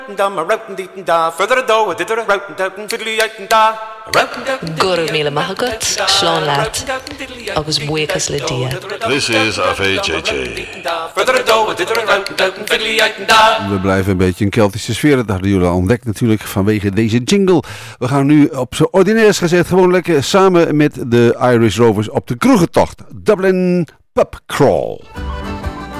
Guru Mila Mahagut, Sean Laat, agus Buikas Lydia. This is AVJJ. We blijven een beetje in Keltische sfeer. Dat hadden jullie al ontdekt natuurlijk vanwege deze jingle. We gaan nu op z'n ordinairs gezet gewoon lekker samen met de Irish Rovers op de kroegentocht. Dublin Pub Crawl.